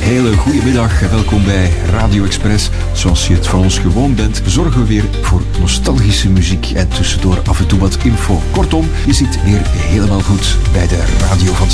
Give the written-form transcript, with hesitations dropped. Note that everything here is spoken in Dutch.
hele goede middag en welkom bij Radio Express. Zoals je het van ons gewoon bent, zorgen we weer voor nostalgische muziek en tussendoor af en toe wat info. Kortom, je zit weer helemaal goed bij de radio van